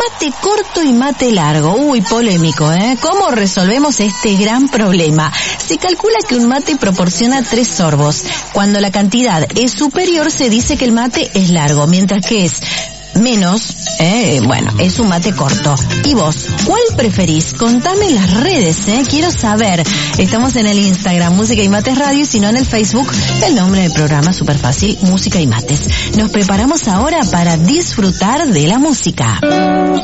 Mate corto y mate largo. Uy, polémico, ¿eh? ¿Cómo resolvemos este gran problema? Se calcula que un mate proporciona 3 sorbos. Cuando la cantidad es superior, se dice que el mate es largo, mientras que es menos, bueno, es un mate corto. ¿Y vos, cuál preferís? Contame en las redes, quiero saber. Estamos en el Instagram, Música y Mates Radio, y si no en el Facebook, el nombre del programa es súper fácil, Música y Mates. Nos preparamos ahora para disfrutar de la música.